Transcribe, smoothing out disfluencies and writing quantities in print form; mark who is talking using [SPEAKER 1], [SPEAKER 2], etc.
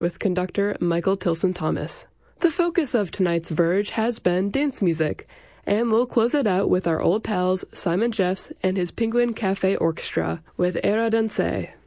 [SPEAKER 1] with conductor Michael Tilson Thomas. The focus of tonight's Verge has been dance music, and we'll close it out with our old pals Simon Jeffs and his Penguin Cafe Orchestra with Era Danse.